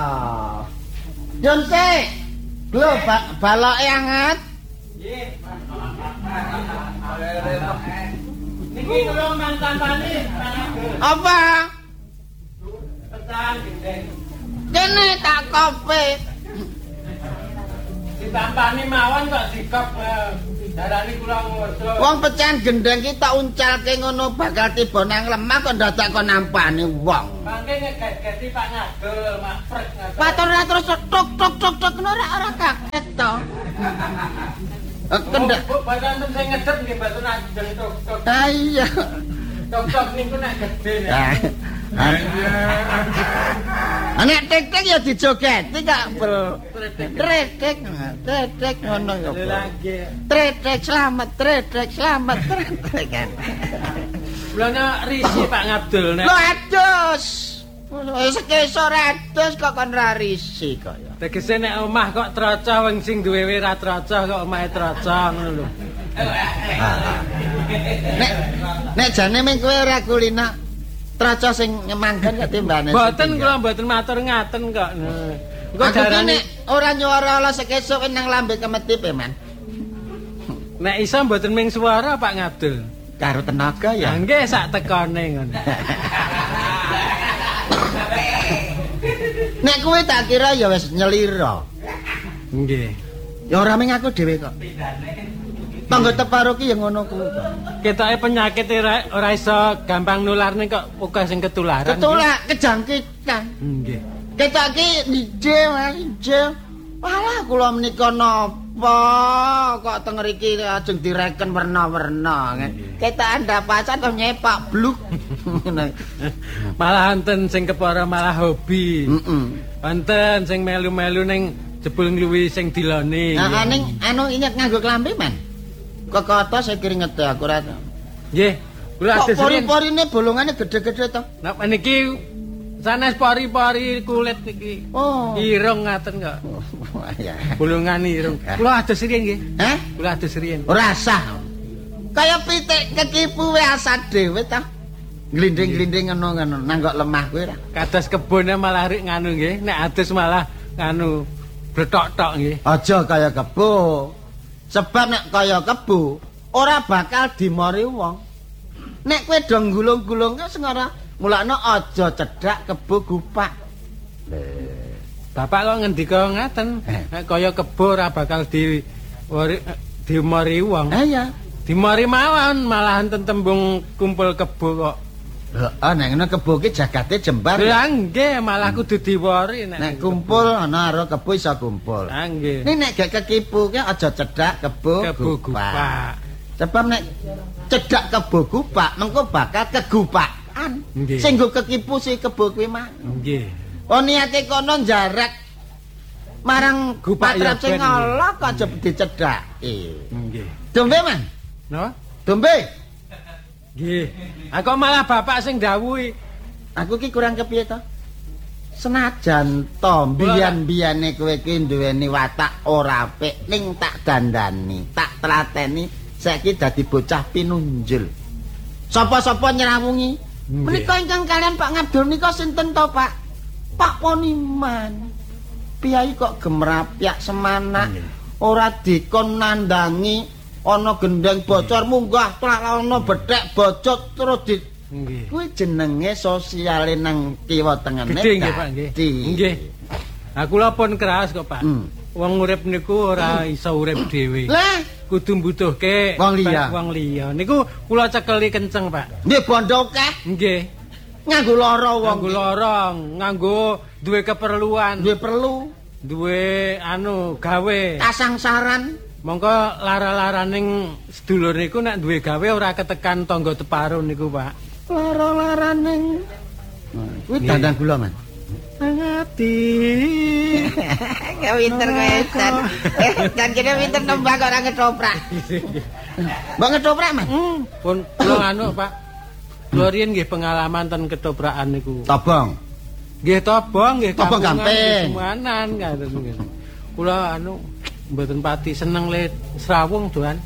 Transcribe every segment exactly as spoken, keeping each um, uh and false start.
Jonse. Lho, baloke anget. Nggih. Niki kula mantan-tani. Apa? Pecahan gendeng. Kene tak kopi. Ditampani mawon kok dikop. Darani kula ngoso. Wong pecahan gendeng ki tak uncalke ngono bakal tiba nang lemah kok dadak kok nampani wong. Mangke ngegeti Pak Ngagel, Mak Prek ngagel. Patur terus tok tok tok tok ora ora kaget to. Kendek. Bu, badan sing ngedep nggih mboten ajeng tok-tok. Ah iya. Tok-tok niku nek gedhe nek. Nek tek-tek ya dijogeti kak bel. Tretek, tretek ngono ya. Tretek selamat, tretek selamat, tretek kan. Mulane risi Pak Ngabdul nek. Lho adus. Wis kesor adus kok kon ra risi kok ya. Tegese nek omah kok troco wong sing duwe ra troco kok omahe troco ngono lho. Nek nek jane ming kowe ora kulina troco sing manggon kok timbane. Mboten kula mboten matur ngaten kok. Engko darane ora nyuwara ala sekesuk nang lambe kemetipe man. Nek iso mboten ming swara Pak Ngabdul. Karo tenaga ya. Nggih sak tekone ngono. Nek kowe tak kira ya wis nyelira. Nggih. Ya ora ming aku dhewe kok. Tangga teparo ki ya ngono kuwi. Ketoke penyakit ora ora iso gampang nularne kok pokoke sing ketularan. Ketulak kejangkitan. Nggih. Ketok ki dije Mas, dije. Walah kula menika napa kok teng mriki ajeng direken werna-werna. Ketok andapasan kok nyepak bluk. Malah enten sing kepara malah hobi. Heeh. Enten sing melu-melu ning jebul ngluwi sing dilone. Nah, ning anu inget nganggo klambi, Man. Kekoto saya kringete aku ra. Nggih. Kula Kok pori-porine bolongane gede-gede to? Nah, niki sanes pori-pori kulit niki. Oh. Irung ngaten kok. Wah, ya. Bolongan irung. Kula adus riyen nggih. Hah? Kula adus riyen. Ora sah. Kaya pitik kekipu we asal dhewe ta. Glinding-glinding ngono-ngono nang kok lemah kowe ra. Kados kebone malah rik nganu nggih, nek adus malah nganu bletok-tok nggih. Aja kaya kebo. Sebab nek kaya kebo ora bakal dimori wong. Nek kowe do gulung-gulung sing ora mulakno aja cedhak kebo gupak. Bapak kok ngendika ngaten, nek kaya kebo ora bakal di dimori wong. Ah iya. Dimori mawon malah enten tembung kumpul kebo kok. Heeh, nek ngono kebo ki jagate jembar. Lah nggih, malah kudu diwori nek. Nek kumpul ana karo kebo iso kumpul. Ah nggih. Nek nek gak kekipu ki aja cedhak kebo gupak. Sebab nek cedhak kebo gupak mengko bakal kegupakan. Sing nggo kekipu si kebo kuwi mah. Nggih. Oh niate kono jarak marang patrap sing ngolok aja dicedhaki. Nggih. Dombe, Man? Napa? Dombe. Nggih. Aku malah bapak sing dawuhi. Aku ki kurang kepiye to? Senajan to mbiyen-mbiyane kowe ki duweni watak ora apik ning tak dandani, tak tlateni, saiki dadi bocah pinunjul. Sapa-sapa nyerawungi? Menika ingkang kalian Pak Ngabdul nika sinten to, Pak? Pak Poniman. Piyai kok gemrapyak semana ora dikon nandangi ana gendeng bocor munggah tlak ana bethek bocot terus di nggih. Kuwi jenenge sosiale nang kiwa tengene. Gedhe nggih, Pak nggih. Nggih. Aku lha pun keras kok, Pak. Hmm. Wong urip niku ora iso urip dhewe. Lah, kudu mbutuhke wong liya. Wong liya. Niku kula cekeli kenceng, Pak. Nggih bondo akeh. Nggih. Nganggo lara wong. Nganggo lara, nganggo duwe keperluan. Duwe perlu. Duwe anu gawe. Kasangsaran. Mongko lara-laraning sedulur niku nek duwe gawe ora ketekan tangga teparun niku, Pak. Lara-laraning. Kuwi dandang gula, Man. Ngati. Ya pinter kowe, San. Eh, kan kene pinter nembak ora ngetoprak. Mbok ngetoprak, Man? Hmm, pun kula anu, Pak. Kula riyen nggih pengalaman ten ketoprakan niku. Tobong. Nggih tobong, nggih tobong gamping. Semuanan ngaten nggih. Kula anu mboten pati seneng le srawung, Tuan.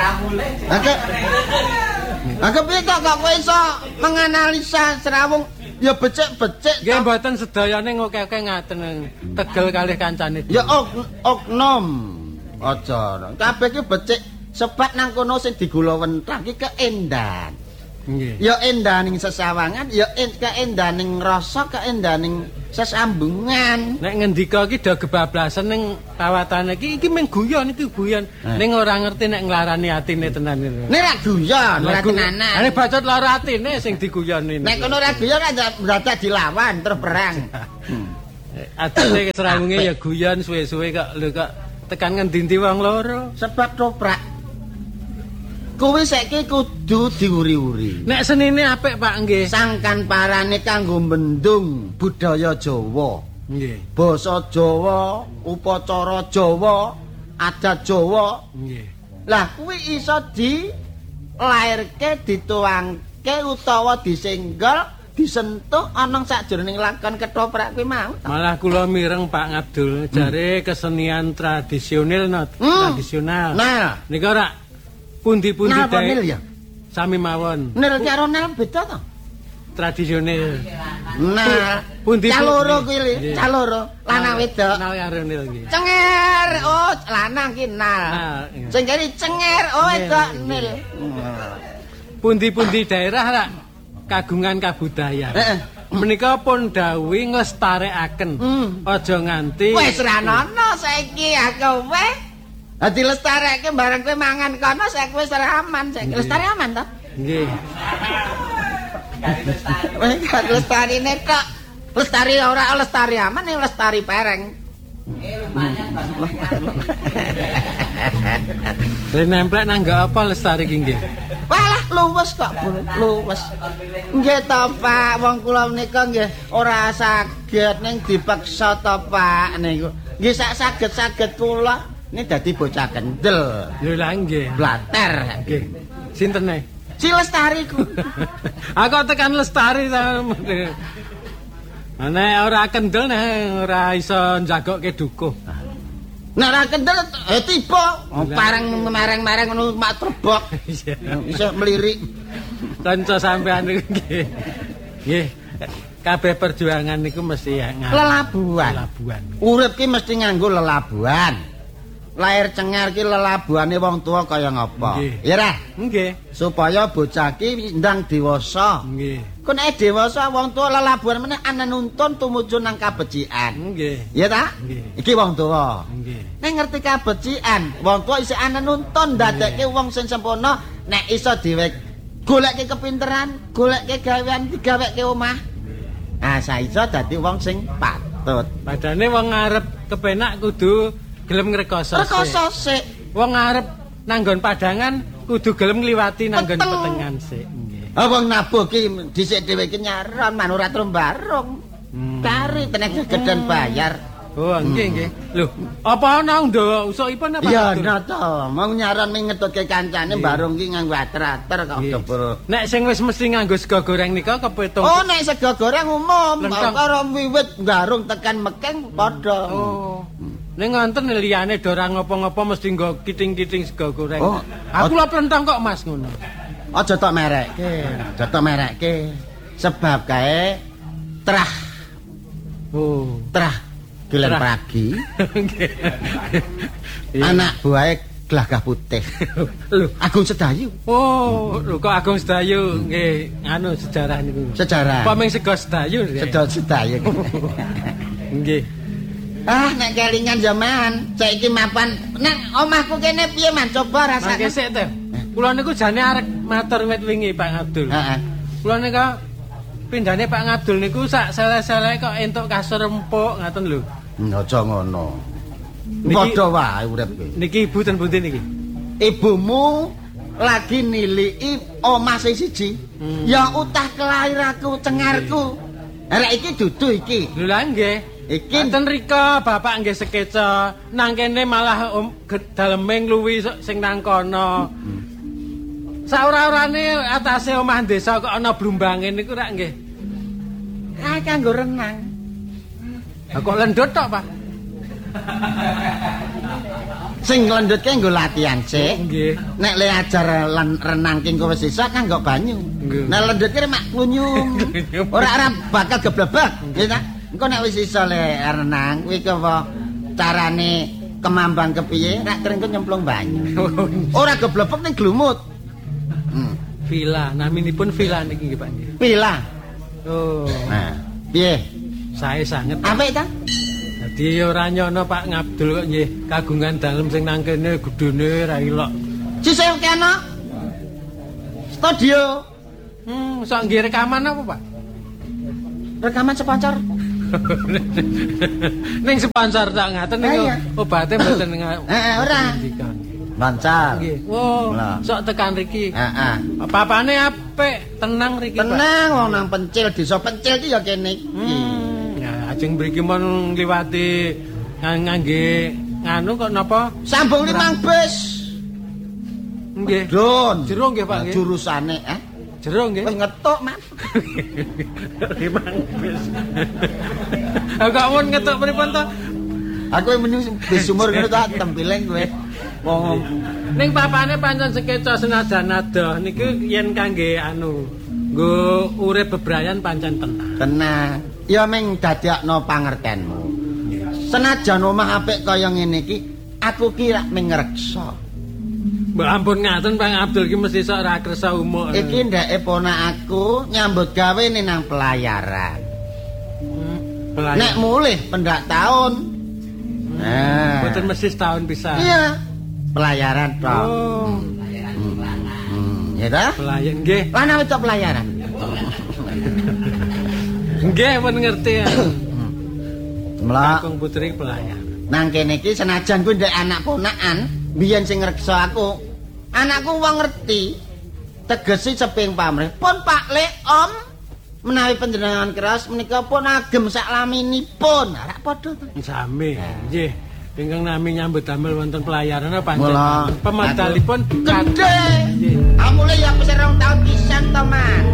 Oke. Aku piye kok kowe iso menganalisa serawung Ya becik-becik. Nggih mboten sedayane ngoke-oke ngaten Tegel kalih kancane. Ya ok, oknum. Aja. Kabeh ki becik sebab nang kono sing digula wentrang ki keendan. Nggih. Ya endaning sesawangan, ya en keendaning rasa, keendaning sesambungan. Nek ngendika iki do kebablasan ning kawatane iki iki mung guyon iki guyon. Eh. Ning ora ngerti nek nglarani atine tenan iki. Nek ra guyon, ora tenanan. Ane bacot lara atine sing diguyoni. Nek kono ra guyon kan berarti dilawan terus perang. Atine serangunge ya guyon suwe-suwe kok lho kok tekan ngendi-endi wong loro. Sebab toprak. Kuwi saiki kudu diuri-uri. Nek senine apik Pak nggih. Sangkan parane kanggo mendung budaya Jawa. Nggih. Basa Jawa, upacara Jawa, adat Jawa. Nggih. Lah kuwi iso dilairke, dituangke utawa disenggol, disentuh ana sakjroning lakon ketoprak kuwi mau. Malah kula mireng Pak Ngabdul jare kesenian tradisional no, Hmm. tradisional. Nah, Nika ora pundi-pundi napa dae- nil ya? sami mawon. Nil karo nil beda to? Tradisional. Nah, Pundi- caloro kuwi, Nggih. caloro, lanang wedok. Nal karo nil nggih. Cenger, oh lanang ki nal. Nal, iya. Sing kene cenger, oh wedok Nil, nil. Pundi-pundi daerah rak kagungan kabudayaan. Heeh. Menika pun dawuhi nglestarekaken. Hmm. Aja nganti Wis ra ana saiki aku weh. Dadi lestarekke bareng kowe mangan kono saiki wis aman, saiki lestari aman to? nggih. Weh gak lestarine kok. Lestari ora lestari aman ya lestari pereng. Lah nemplek nang nggo apa lestari iki nggih? Walah luwes kok, Bu. Luwes. Nggih to, Pak. Wong kula menika nggih ora saged ning dipaksa to, Pak niku. Nggih sak saged-saged kula ini dadi bocah kendel. Lho lah nggih. Blater. Nggih. Sinten e? Si Lestari ku. Aku tekan lestari ta. Nek ora kendel nek ora iso njagokke dukuh. Nek ora kendel eh tiba. Oh, parang mareng-mareng ngono mak trebok. Iso melirik. Kanca sampean niku nggih. Nggih. Kabeh perjuangan niku mesti nganggo Lelabuhan. labuhan. Urip ki mesti nganggo lelabuhan. Lahir cengar ki lelabuhane wong tua kaya ngapa? Nggih. Ya ra? Nggih. Supaya bocah ki ndang dewasa. Nggih. Ku nek dewasa wong tua lelabuhan meneh ana nuntun tumuju nang kabecikan. Nggih. Ya ta? Nggih. Iki wong tua. Nggih. Nek ngerti kabecikan, wong tua isih ana nuntun ndadekke wong sing sempurna nek iso dhewe goleke kepinteran, goleke gawean digaweke omah. Ah, saiso dadi wong sing patut. Padane wong ngarep kepenak kudu gelem ngrekoso. Rekoso sik. Wong ngarep nanggon padangan kudu gelem ngliwati nanggon Peteng. petengan sik. Nggih. Ah wong nabuh ki dhisik dhewe ki nyaron manurut rumbarung. Hmm. Kari tenek gedan bayar. Oh, nggih nggih. Lho, apa ana ndok usukipun apa? Ya Betul? nata, mau nyaron ning ngetutke kancane barung ki nganggo ater-ater kok Nggih. jebul. Nek sing wis mesti nganggo sego goreng nika kepitung. Oh nek sego goreng umum, Lentong. karo wiwit garung tekan mekeng padha. Oh. Ning ngonten liyane do ora ngopo-ngopo mesti nggo kiting-kiting sego goreng. Oh. Aku lho plentong kok Mas ngono. Aja tok merekke, aja tok merekke. Sebab kae trah, Oh. trah Gilen Trah. Pragi, Nggih. Iya. anak buahe Glagah Putih. Lho. Agung Sedayu. Oh, lho kok Agung Sedayu nggih anu sejarah niku. Sejarah. Apa ming sego Sedayu? nggih? Sedot Sedayu. Nggih. Ah, nek kelingan zaman, saiki mapan nang omahku kene piye man coba Mangke rasane. sik teh. Kula niku jane arek matur wit wingi Pak Abdul. Heeh. Kula niku pindhane Pak Ngabdul niku sak sele-sele kok entuk kasur empuk ngaten lho. Aja ngono. Niki- Padha wae urip ki. Niki ibu ten pundi niki? Ibumu lagi niliki omah sing siji. Hmm. Ya utah kelahiraku, cengarku. Arek iki dudu iki. Lho lah nggih. Iki Ten rika bapak nggih sekeca nang kene malah om, ge- daleme ngluwi so- sing nang kono. Saora-orane atase omah desa kok ana blumbange niku rak nggih. ah kanggo renang. Lah kok lendut tok, Pak? Sing nglendutke nggo latihan sik. Nggih. Nek le ajar lan renang ki engko wis iso kan nggo banyu. Nggih. Nek lendutke mak klunyum. Ora ora bakal geblebek, nggih ta? Engko nek wis iso le renang kuwi ke apa carane kemambang kepiye rak trengko nyemplung banyu. Ora geblebek ning glumut. Hmm. Villa, naminipun villa niki nggih Pak nggih. Pila. Oh. Nah, piye? Sae sanget. Apik ta? Dadi ora nyono Pak Ngabdul kok nggih kagungan dalem sing nang kene gedene ra ilok. Sisih kene. Studio. Hmm, sok nggih rekaman apa, Pak? Rekaman sponsor. Ning sponsor tak ngaten niku Ah, iya. obate mboten Heeh, ora. Sponsor. Nggih. Oh, Lah. sok tekan riki. Heeh. Papane apik, tenang riki, Pak. Tenang wong nang Pencil, desa Pencil ki ya kene iki. Hmm, ya ajeng mriki mon ngliwati ngang- ngangge nganu kok napa? Sambung limang bis. Nggih. Don. Jero nggih, Pak, nggih. Jurusane, eh? Jero nggih. Wis ngetuk, Mas. Limang bis. Kok mun ngetuk pripun to? Aku menu bis sumur ngono ta tempileng kowe. Wong Ning papane pancen sekeca senajan adoh niku yen kangge anu nggo urip bebrayan pancen tenang. tenang. Ya ming dadekno pangertenmu. Senajan omah apik kaya ngene iki, aku ki rak ming ngreksa. Mbak ampun ngaten Pak Abdul ki mesti sok ra kersa umuk. Iki ndeke ponakku nyambut gawe ning nang pelayaran. Hmm, pelayan. Nek mulih pendak tahun. Nah. Mboten mesti setahun pisan. Iya. Pelayaran tok. Oh, Hmm, ya ta? pelayan nggih. Lan awet tok pelayaran. Nggih pun ngerti ya. Mula Kakung putri pelayan. nang kene iki senajan kuwi ndek anak ponakan, biyen sing ngreksa aku. Anakku wong ngerti. Tegesi ceping pamrih. Pun Pak Le Om menawi panjenengan keras menika pun agem saklaminipun. Ora padha to. Sami. Nggih. Ingkang nami nyambut damel wonten pelayaran pancen. Mula Pemedalipun gede. Nggih. Amule ya wis rong taun pisan to, Mas.